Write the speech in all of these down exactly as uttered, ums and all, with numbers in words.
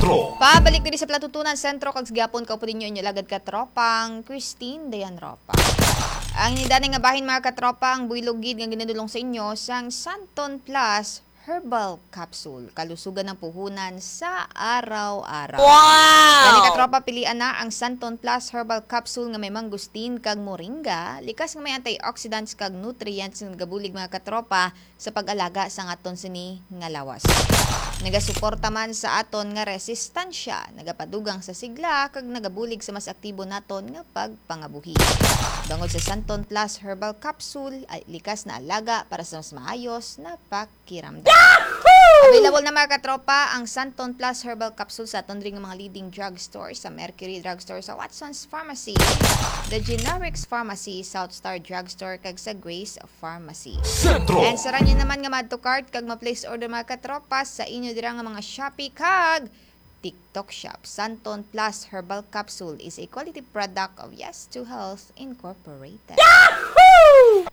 Sentro. Pabalik diri sa Platutunan Sentro kag gihapon ka po ninyo inyo lagad ka tropang Christine Dayan Ropa. Ang inidani nga bahin mga katropa ang builogid nga ginadulong sa inyo sang Santon Plus Herbal Capsule. Kalusugan ng puhunan sa araw-araw. Wow! Gani katropa, pilian na ang Santon Plus Herbal Capsule nga may mangustin kag moringa. Likas nga may antioxidants kag nutrients nga gabulig mga katropa sa pag-alaga sa aton sini nga lawas. Nagasuporta man sa aton nga resistansya, nagapadugang sa sigla kag nagabulig sa mas aktibo naton nga pagpangabuhi. Bangod sa Santon Plus Herbal Capsule, ay likas na alaga para sa mas maayos na pakiramdam. Available na mga katropa ang Santon Plus Herbal Capsule sa aton ring mga leading drugstore sa Mercury Drugstore, sa Watson's Pharmacy, The Generics Pharmacy, Southstar Drugstore kag sa Grace Pharmacy. Sentro. And sa ranyo naman nga madto cart kag ma-place order mga katropa sa inyo dira nga mga Shopee kag TikTok shop. Santon Plus Herbal Capsule is a quality product of Yes to Health Incorporated. Yahoo!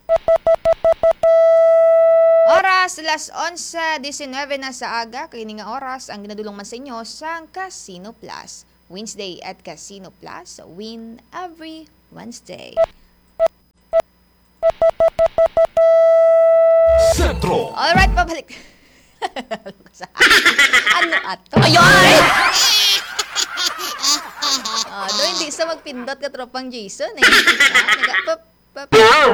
Oras, las onse diecinueve na sa aga, kay nga oras ang ginadulong man sa inyo sa Casino Plus. Wednesday at Casino Plus, win every Wednesday. Sentro. Alright, pabalik. Ano ato? Ayoy! Ah, do hindi sa magpindot ka tropang Jason eh. Ah, naga, pap, pap.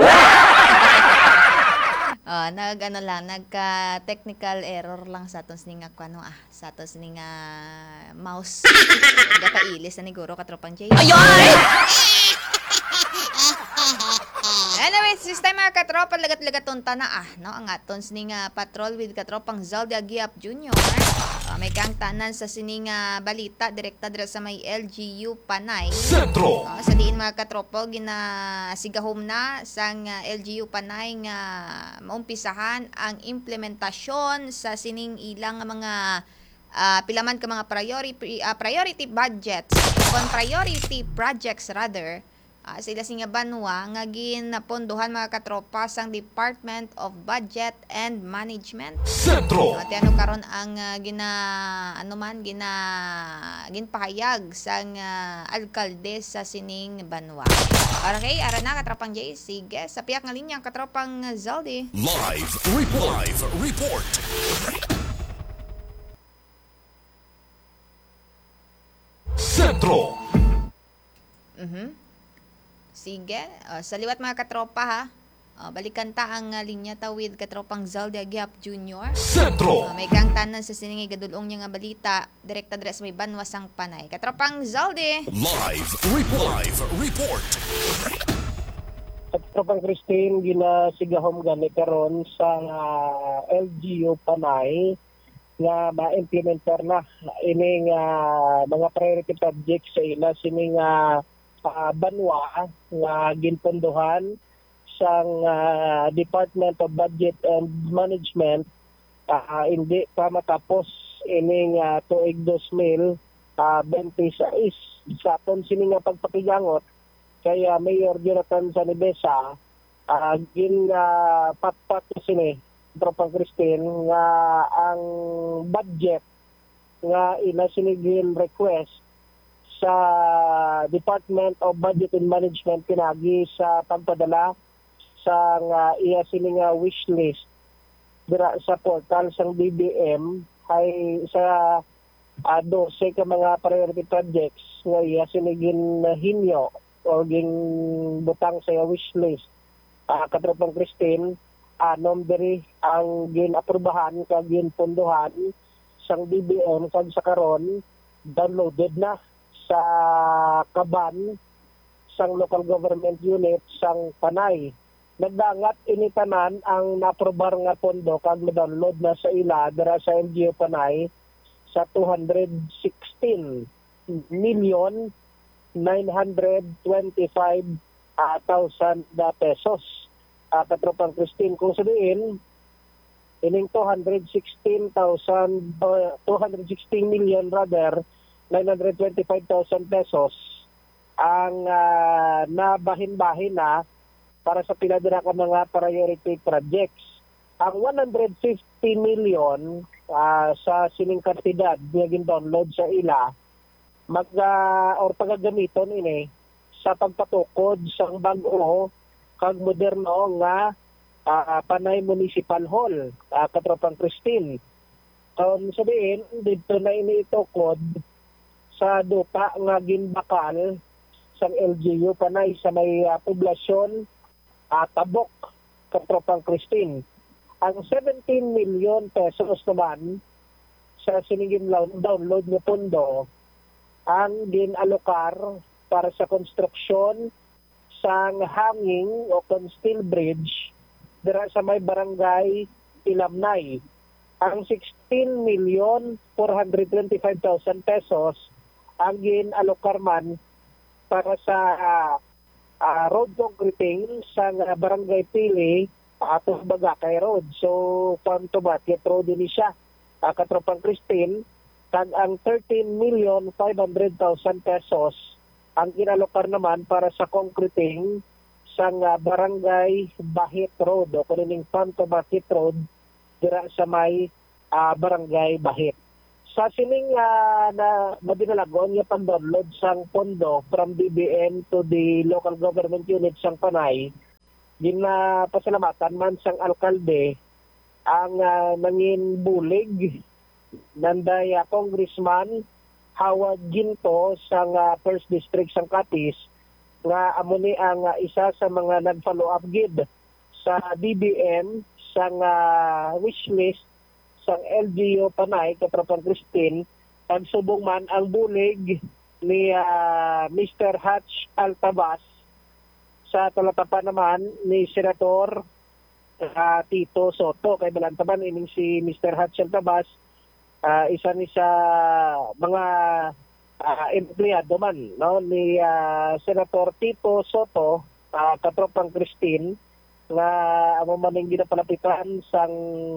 Ah, nag ano lang, nagka technical error lang sa aton sining nga kuno ah, sa aton sining nga mouse. Nagapailis na ni Guro ka tropang Jason. Ayoy! Anyways, this time mga katropa, lagat-lagaton ta na ah, no? Ang aton sining nga patrol with katropang Zaldia Giap Junior Uh, may kang tanan sa sining nga balita direkta dira sa may L G U Panay. Sentro. Uh, sa diin mga katropa, ginasigahom na sang uh, L G U Panay nga maumpisahan ang implementasyon sa sining ilang mga uh, pilaman ka mga priority uh, priority budgets, kon priority projects rather. Uh, sila singa banwa nga ginapondohan mga katropa sang Department of Budget and Management. Sentro. At ano karon ang uh, gina ano man gina ginpahayag sang uh, alkalde sa sining banwa. Okay, ara na katropang J. Sige, sa piyak nga linya katropang Zaldi. Live report. Live report. Sentro. Mhm. Sige, uh, sa liwat mga katropa ha. Uh, balikan ta ang uh, linya tawid katropang Zaldia Giap Junior Sentro. Uh, may kang tanan sa siningi gadulong niya nga balita direkta dira sa may banwasang Panay. Katropang Zaldi. Live report. Live report. At Tropang Christine, ginasigahom gani karon sa uh, L G U Panay nga ma-implementer na ining uh, mga priority projects sa ila sining uh, uh, banwa nga ginpondohan sang uh, Department of Budget and Management uh, hindi pa matapos ining uh, tuig twenty twenty-six sa aton sini nga pagpakigangot kaya Mayor Jonathan Sanibesa uh, gin uh, patpat sini Tropang Christine nga ang budget nga ina sinigin request sa Department of Budget and Management pinagi sa pagpadala sa uh, iya sini nga wish list dira sa portal sang B B M ay sa uh, dose ka mga priority projects nga iya sinigin uh, hinyo o ging butang sa iya wish list. Uh, Katropang Christine, anom diri ang gin-aprubahan kag gin-pondohan sang B B M kag sa karon downloaded na sa kaban sang local government unit sang Panay. Nagdangat ini tanan ang naprobar nga pondo kag na-download na sa ila dira sa L G U Panay sa two hundred sixteen million nine hundred twenty-five thousand pesos. Uh, Katropang Christine, kung sabihin ining two hundred sixteen thousand uh, two hundred sixteen million rather nine hundred twenty-five thousand pesos ang uh, nabahin-bahin na para sa pila dira ka mga priority projects. Ang one hundred fifty million ah, sa sining kantidad nga gin-download sa ila mag uh, or pagagamiton ini sa pagpatukod sang bag-o kag moderno nga uh, Panay Municipal Hall, uh, Katropang Christine. Um, sabihin, dito na ini itukod sa duta nga ginbakal sang L G U Panay sa may uh, poblasyon uh, Tabok, Katropang Christine. Ang seventeen million pesos naman sa sinigin download ng pondo ang ginalokar para sa konstruksyon sang hanging o kon steel bridge dira sa may barangay Ilamnay. Ang sixteen million four hundred twenty-five thousand pesos ang ginalokar man para sa uh, uh, road concreting sa uh, barangay Pili ato Bagakay Road. So, Pantobatit Road din siya. Uh, Katropang Christine, kag ang thirteen million five hundred thousand pesos ang inalokar naman para sa concreting sa uh, barangay Bahit Road o kanining Pantobatit Road dira sa may uh, barangay Bahit. Sa sining uh, na madinalagon nga pag-download sang pondo from B B M to the local government units sang Panay, ginapasalamatan man sang alkalde ang uh, nangin bulig nanday uh, Congressman Howard Ginto sang uh, first District sang Capiz nga amo ni ang uh, isa sa mga nag-follow up gid sa D B M sang uh, wishlist sang L G U Panay, Katropang Christine. Nagsubong man ang bulig ni uh, Mister Hatch Altabas sa talatapan naman ni Senator uh, Tito Soto. Kay balantaman ining si Mister Hatch Altabas, uh, isa ni sa mga uh, empleyado man no ni uh, Senator Tito Soto, uh, Katropang Christine, nga amo man ning ginapalapitan sang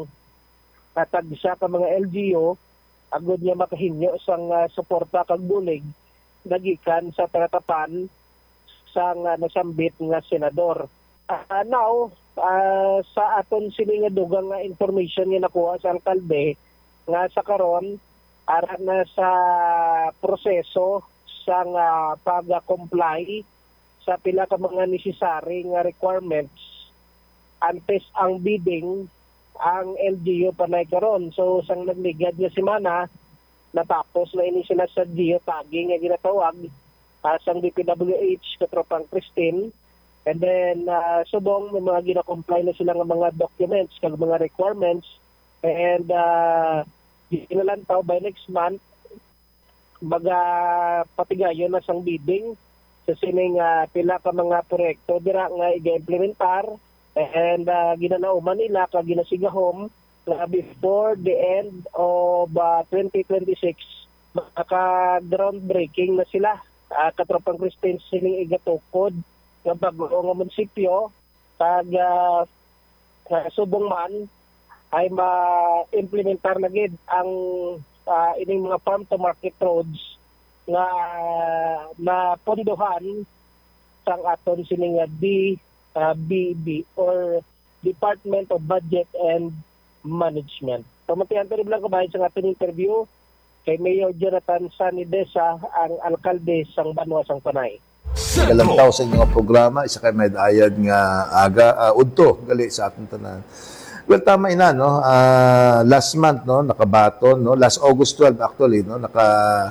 katag siya ka mga L G U agud niya makahinyo sang uh, suporta kag bulig nagikan sa talatapan sang uh, nasambit nga senador. Uh, now, uh, sa aton sini nga dugang nga information nga nakuha sa alkalde nga sa karon ara na sa proseso sang uh, pag-comply sa pila ka mga necessary nga requirements antes ang bidding ang L G U Panay karon. So sang nagligad nga semana natapos na ini sila sa geotagging nga ginatawag uh, sang D P W H Katropang Christine, and then uh, subong may mga gina-comply na sila ng mga documents kag mga requirements, and uh, ginalantaw by next month baga patigayon na sang bidding sa sining uh, pila ka mga proyekto dira nga i-implementar, and uh, ginanauman nila kag ginasigahom na before the end of uh, twenty twenty-six maka groundbreaking na sila. Uh, Katropang Christine sining igatukod nga bago nga munisipyo kag uh, uh, subong man ay ma-implementar na gid ang uh, ining mga farm to market roads nga uh, na pondohan sang aton sining uh, D Uh, B B or Department of Budget and Management. Pamatihan tayo bilang kabahin sa ating interview kay Mayor Jonathan Sanidesa, ang alkalde sang Banwa sang Panay. Galantaw sa inyong programa, isa kay medayad nga aga, uh, udto, gali sa atong tanan. Well, tama ina, no? Uh, last month, no, nakabaton, no? Last August twelfth, actually, no? Naka,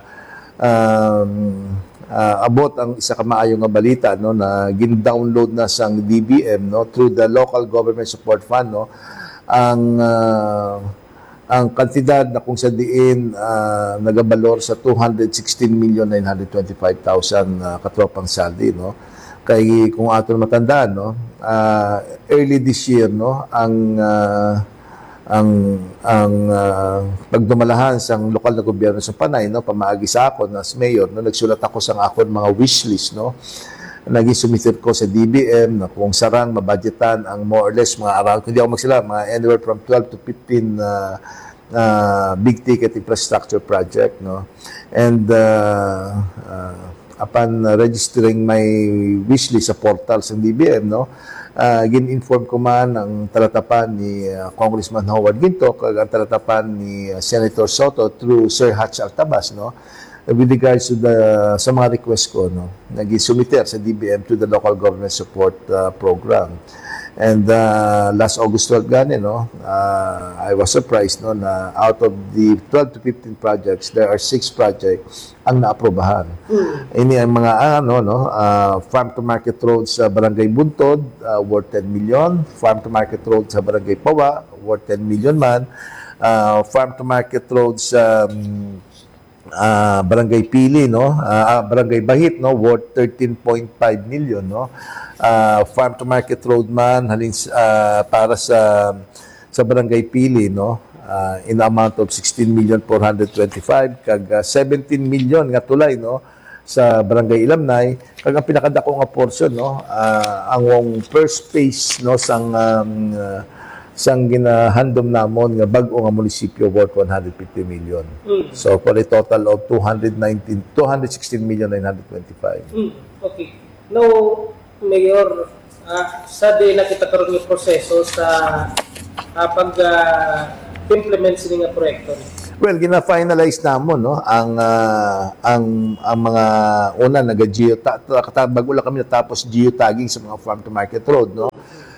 um, Uh, abot ang isa ka maayong nga balita no na gin-download na sang D B M no through the local government support fund no ang uh, ang kantidad na kung sa diin uh, nagabalor sa two hundred sixteen million nine hundred twenty-five thousand uh, katropang saldi no kay kung aton matandaan no uh, early this year no ang uh, ang ang uh, pagdumalahan sa lokal na gobyerno sa Panay no pamaagi sa ako as mayor no nagsulat ako sa akon mga wish list no nagi-submit ko sa D B M na kung sarang mabudgetan ang more or less mga around hindi ako magsila mga anywhere from twelve to fifteen uh, uh, big ticket infrastructure project no and uh, uh, upon registering my wish list sa portal sa D B M no uh, gin-inform ko man ang talatapan ni uh, Congressman Howard Ginto kag ang talatapan ni uh, Senator Soto through Sir Hatch Altabas, no, with regards to the sa mga request ko, no, nag-sumiter sa D B M to the Local Government Support uh, Program. And uh, last August twelve gani, no, uh, I was surprised, no, na out of the twelve to fifteen projects, there are six projects ang naaprobahan. Mm. Ini ang mga ano, no, uh, farm to market road sa Barangay Buntod, uh, worth ten million, farm to market road sa Barangay Pawa, worth ten million man, uh, farm to market road sa um, uh, Barangay Pili, no, uh, Barangay Bahit, no, worth thirteen point five million, no. Uh, farm to market road man halin uh, para sa sa Barangay Pili, no, uh, in the amount of sixteen million four hundred twenty-five kag uh, seventeen million nga tulay, no, sa Barangay Ilamnay kag ang pinakadako nga portion, no, uh, ang first phase, no, sang um, uh, sang ginahandom namon nga bag-o nga munisipyo worth one hundred fifty million. Mm. So for a total of two hundred nineteen two hundred sixteen million nine hundred twenty-five. Mm. Okay. Now, Mayor, uh, sa di nakita karon yung proseso sa uh, pag-implement uh, sini nga proyekto. Well, gina-finalize namon, no, ang uh, ang ang mga una naga-geo bago lang kami natapos geotagging sa mga farm to market road, no.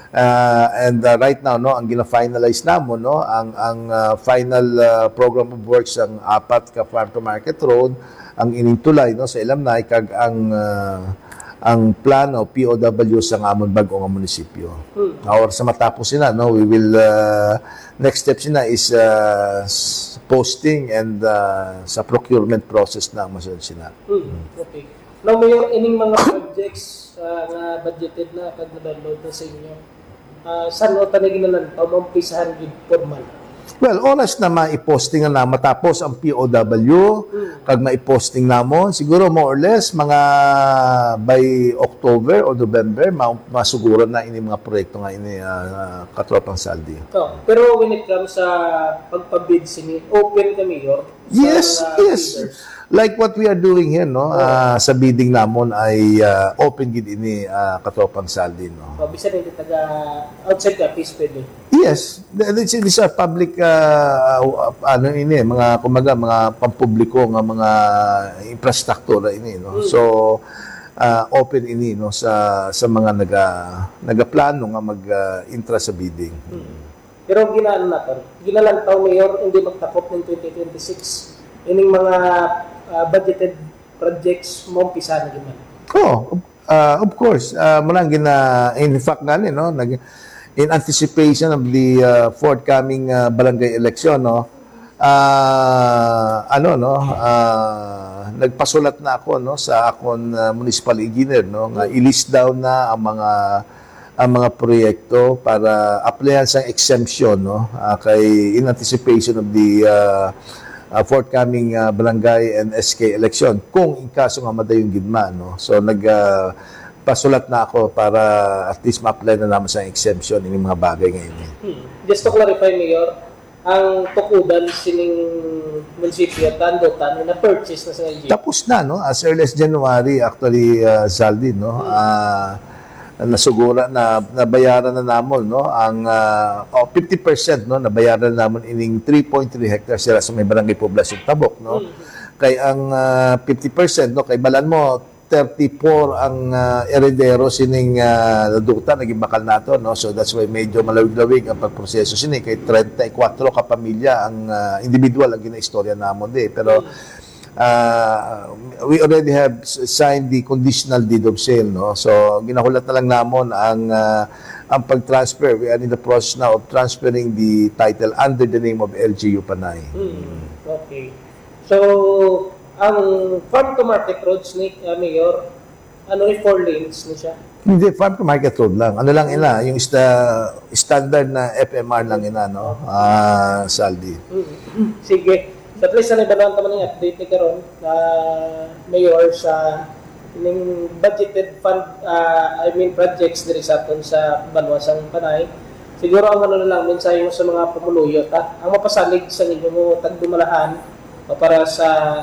Uh, and uh, right now, no, ang gina-finalize namon, no, ang ang uh, final uh, program of works ang apat ka farm to market road ang ining tulay, no, sa Ilamnay kag ang uh, ang plano P O W sa amon bag-o nga munisipyo. Hmm. Or sa matapos sina, no, we will uh, next step sina is uh, posting and uh, sa procurement process na masunod sina. Hmm. Okay. Now, Mayor, ining mga projects uh, nga budgeted na kag na-download na sa inyo, uh, saan o tanigin na lang pamampisahan gid formal? Well, oras na maiposting na matapos ang P O W, mm. kag maiposting namon, siguro more or less mga by October o November, ma masuguro na ini mga proyekto nga ini uh, katropang saldi. Oh, pero when it comes sa pagpabid sini, open ka, Mayor? Yes, sa, uh, yes. Bidders. Like what we are doing here, no, oh. uh, sa bidding namon ay uh, open gid ini uh, katropang saldi, no. Oh, bisan hindi taga outside ka piece pwede. Yes, these, these are public uh, ano ini mga kumaga mga pampubliko nga mga infrastruktura ini, no. Mm. So uh, open ini, no, sa sa mga naga nagaplano nga mag-intra uh, sa bidding. Mm. Pero ginaan natin, ginalantaw, Mayor, hindi magtakop ng twenty twenty-six ining mga uh, budgeted projects mo umpisa na ginaman. Oh, uh, of course. Uh, muna gina in fact gani, no, nag in anticipation of the uh, forthcoming uh, barangay election, no, uh, ano, no, uh, nagpasulat na ako, no, sa akon uh, municipal engineer, no, nga i-list down na ang mga ang mga proyekto para applyan sa exemption, no, uh, kay in anticipation of the uh, uh, forthcoming uh, barangay and S K election kung in kaso nga madayong gidma, no. So nag uh, pasulat na ako para at least ma-apply na naman sa exemption ng mga bagay ngayon. Hmm. Just to clarify, Mayor, ang tukudan sining munisipyo Tandotan na purchase na sa L G U. Tapos na, no, as early as January actually, uh, Zaldi, no, uh, nasugura na nabayaran na namon, no, ang uh, oh, fifty percent, no, nabayaran na namon ining three point three hectares sila sa may barangay poblasyon Tabok, no. Hmm. Kay ang uh, fifty percent, no, kay balan mo thirty-four ang uh, eredero sining uh, duta naging bakal nato, no. So that's why medyo malawig-lawig ang pagproseso sini kay thirty-four ka pamilya ang uh, individual ang ginaistorya namon di, pero uh, we already have signed the conditional deed of sale, no. So ginahulat na lang namon ang uh, ang pag-transfer. We are in the process now of transferring the title under the name of L G U Panay. Hmm. Okay. So ang farm to market roads ni uh, Mayor, ano yung four lanes ni siya? Hindi, farm to market road lang. Ano lang ina, yung sta, standard na F M R lang ina, no? Ah, uh, Saldi. Mm-hmm. Sige. Sa place na ibalawang taman ng update ni karon na uh, Mayor sa ining budgeted fund, uh, I mean projects diri sa aton sa Banwasang Panay. Siguro ang ano na lang, mensahe mo sa mga pumuluyot, ha? Ang mapasalig sa ninyo mo tagdumalahan para sa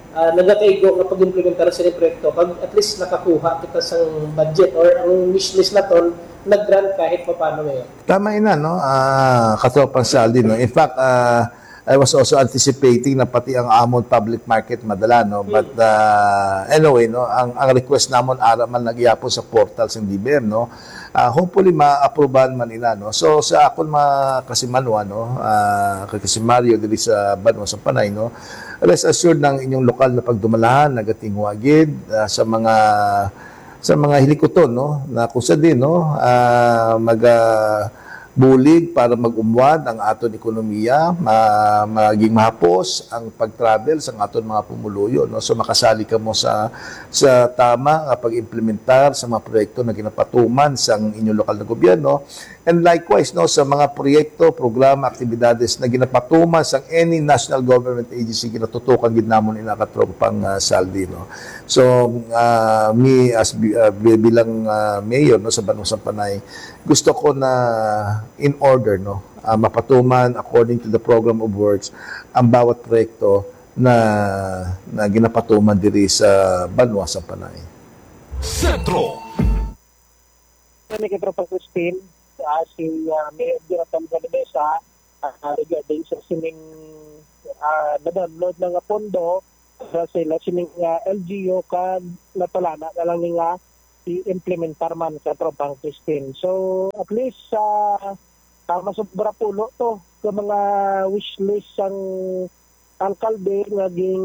uh, nagataigo nga pag-implementar sa ni proyekto kag at least nakakuha kita sang budget or ang wishlist na ton nag-grant kahit paano ngayon. Tama ina, no? Ah, katropang Saldi, no? In fact, ah, I was also anticipating na pati ang amon public market madala, no? But uh, anyway, no, ang ang request namon ara man nagyapo sa portal sa D B M, no. Uh, hopefully ma-aprobahan man ila, no. So sa akon mga kasimanwa, no, uh, kay si Mario diri sa Banwa sa Panay, no. Rest assured ng inyong lokal na pagdumalahan nagatingwagid uh, sa mga sa mga hilikoton, no, na kusa din, no, uh, mag uh, bulig para mag-umwad ang aton ekonomiya, ma maging mahapos ang pag-travel sa aton mga pumuluyo, no. So makasali ka mo sa sa tama nga pag-implementar sa mga proyekto na ginapatuman sa inyong lokal na gobyerno, and likewise, no, sa mga proyekto, programa, aktibidades na ginapatuman sa any national government agency ginatutukan gid namon ina katropang uh, Saldi, no. So uh, me as uh, bilang uh, mayor, no, sa Banwa sa Panay, gusto ko na in order, no, uh, mapatuman according to the program of works ang bawat proyekto na na ginapatuman diri sa Banwa sa Panay. Sentro. Kami kay Tropang Christine, uh, si uh, Mayor Jonathan Galvesa, uh, regarding sa sining uh, na-download ng pondo sa sila sining uh, L G U ka natulana na lang nga i-implementar man sa Tropang Christine. So at least uh, tama sobra pulo to sa mga wish list ang alkalde naging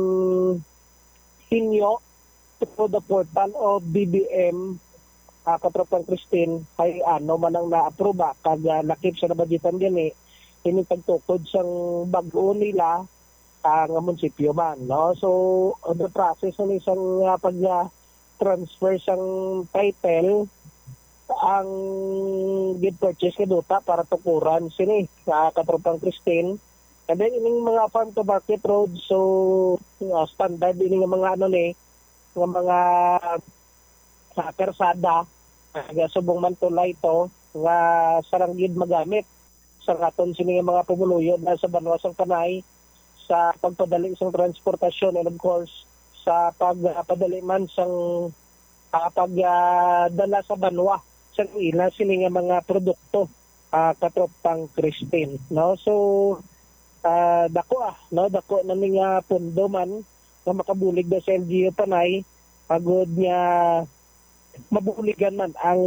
sinyo to the portal of B B M uh, Katropang Christine ay ano man ang na-aproba kag uh, nakip sa nabudgetan din eh ini pagtukod sang bag-o nila ang uh, munisipyo man, no. So on the process ng isang uh, pag uh, transfer sang title ang gid purchase kay duta para tukuran sini sa Katropang Christine, and then ining mga farm to market road, so uh, standard ining mga ano ni nga mga sa kersada nga subong man tulay to nga sarang gid magamit sa katon sini nga mga pumuluyo na sa Banwa sa Panay sa pagpadali sang transportasyon, and of course sa pagpadali man sang uh, pagdala uh, sa Banwa sa ila sini nga mga produkto uh, Katropang Christine, no. So uh, dako ah no dako na nga pundo man nga makabulig da sa L G U Panay pagod niya mabuligan man ang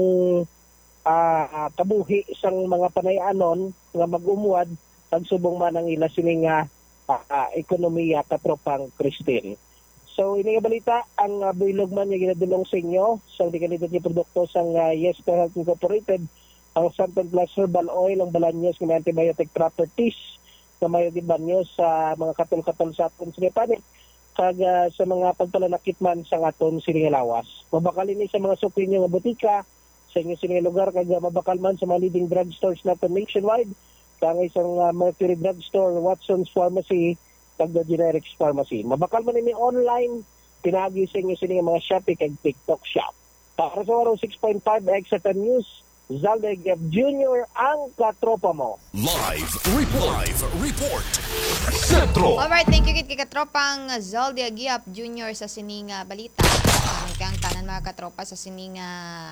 uh, kabuhi sang mga Panayanon nga mag-umuad pagsubong man ang ila sini nga uh, ekonomiya Katropang Christine. So ini nga balita ang uh, bilog man nga ginadulong sa inyo sa so, ganito nga produkto sang uh, Yes to Health Incorporated, ang Santon Plus Herbal Oil, ang balanyos ng antibiotic properties na may banyo sa mga katol-katol sa aton sinipanik kag uh, sa mga pagpalanakit man sa aton siningalawas. Mabakal ini sa mga suki nga butika sa inyo sining lugar kag uh, mabakal man sa mga leading drugstores natin nationwide kang isang uh, Mercury Drugstore, Watson's Pharmacy, kag the Generics Pharmacy. Mabakal man ini online, pinagi sa inyo sining mga Shopee kag TikTok shop. Para sa Oro six point five Exeter News, Zaldeg Junior ang katropa mo. Live report. Live report. Sentro. Alright, thank you kit kay katropang Zaldi Agiap Junior sa sininga balita. Kami kang tanan mga katropa sa sininga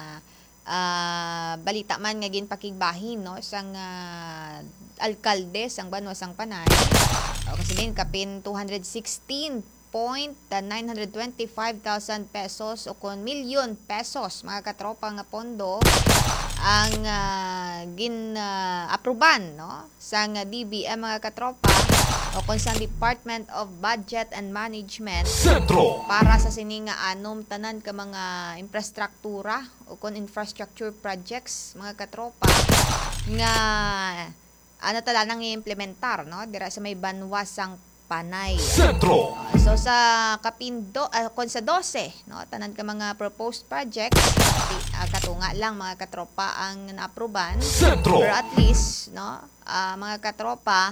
uh, balita man nga ginpakigbahin, no, sang uh, alkalde sang Banwa sang Panay. O kasi din kapin two hundred sixteen point nine hundred twenty-five thousand pesos o kon milyon pesos mga katropa nga pondo ang uh, gin uh, aproban, no, sang uh, D B M mga katropa o kon sang Department of Budget and Management Sentro. para sa sininga anom tanan ka mga infrastruktura o kon infrastructure projects mga katropa nga ano tala nang i-implementar, no, dira sa may Banwa sang Panay. Sentro. Uh, so sa kapindo uh, kon sa twelve, no, tanan ka mga proposed projects uh, katunga lang mga katropa ang naaproban. Sentro. Pero at least, no, uh, mga katropa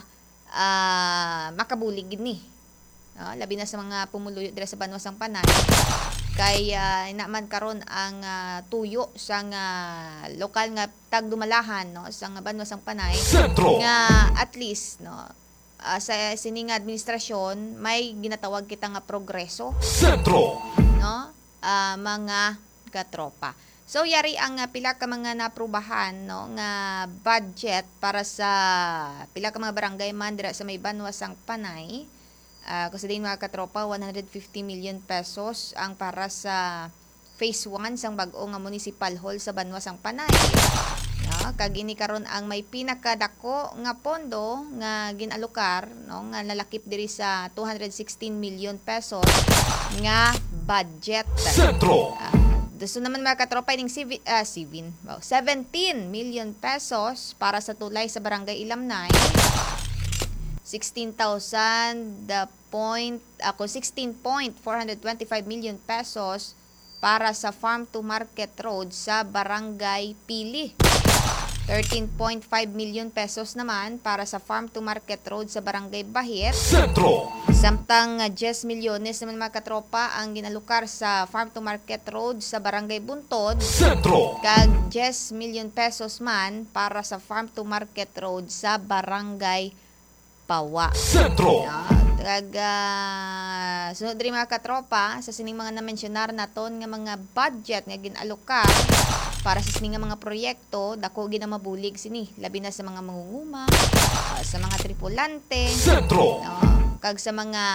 uh, makabulig gid ni, no, labi na sa mga pumuluyo dira sa Banwa sang Panay kay uh, inaman karon ang uh, tuyo sang uh, lokal nga tagdumalahan, no, sang Banwa sang Panay Sentro. nga at least, no, ah, sa sining administrasyon may ginatawag kita nga progreso, Sentro. no? Ah, mga katropa. So yari ang ah, pila ka mga naprubahan, no, nga budget para sa pila ka mga barangay man dira sa may Banwasang Panay. Uh, kasi din mga katropa, one hundred fifty million pesos ang para sa phase one sang bag-o nga municipal hall sa Banwasang Panay. No, kag ini karon ang may pinakadako nga pondo nga ginalokar, no, nga lalakip diri sa two hundred sixteen million pesos nga budget. Sentro. Uh, Gusto naman mga katropa ng sivi- uh, sivin, wow, seventeen million pesos para sa tulay sa Barangay Ilamnay. sixteen thousand the point ako sixteen point four twenty-five million pesos para sa farm to market road sa Barangay Pili. thirteen point five million pesos naman para sa farm to market road sa Barangay Bahit. Sentro. Samtang uh, ten milyones naman mga katropa ang ginalukar sa farm to market road sa Barangay Buntod. Sentro. Kag ten million pesos man para sa farm to market road sa Barangay Pawa. Sentro. Kag uh, sunod rin mga katropa sa sining mga na-mentionar naton nga mga budget nga ginalokar para sa sining nga mga proyekto, dako ginamabulig sini labi na sa mga mangunguma, uh, sa mga tripulante, Sentro. no, kag sa mga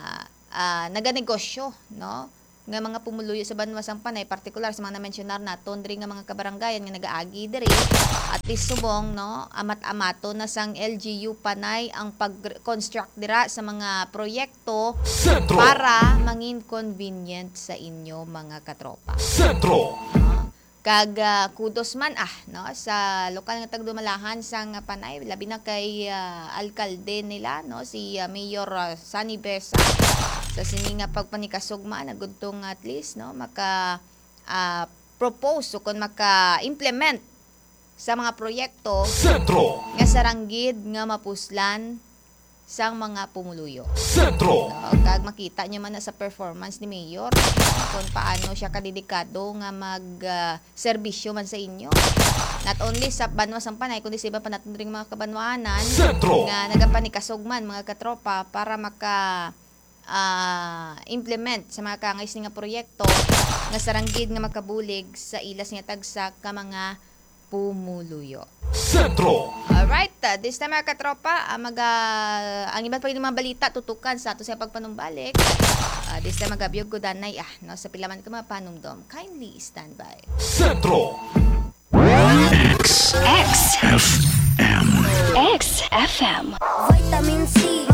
uh, naganegosyo, no, nga mga pumuluyo sa Banwasang Panay, partikular sa mga na-mentionar naton diri nga mga kabarangayan nga nagaagi diri at least subong, no, amat-amato na sang L G U Panay ang pag-construct dira sa mga proyekto Sentro. para mangin convenient sa inyo mga katropa. Sentro. No? Kag uh, kudos man ah, no, sa lokal nga tagdumalahan sang uh, Panay, labi na kay uh, alkalde nila, no, si uh, Mayor uh, Sunny Besa sa sini nga pagpanikasugma na gudtong at least, no, maka uh, propose o kung maka-implement sa mga proyekto Sentro. nga saranggid nga mapuslan sang mga pumuluyo. Sentro. No, kag makita nyo man na sa performance ni Mayor kung paano siya kadedikado nga mag-serbisyo uh, man sa inyo. Not only sa Banwasang Panay, kundi sa iba pa natin ring mga kabanwanan Sentro. nga nagapanikasugman mga katropa para maka uh, implement sa mga kangais nga proyekto nga saranggid nga makabulig sa ilas nga tagsa ka mga pumuluyo. Sentro. Alright, uh, this time mga katropa, uh, mag, uh, ang iba't pa yung mga balita tutukan sa ato sa pagpanumbalik. Uh, this time magabiyog ko danay, ah, no, sa pilaman ka mga panumdom. Kindly stand by. Sentro. X F M. X F M. Vitamin C,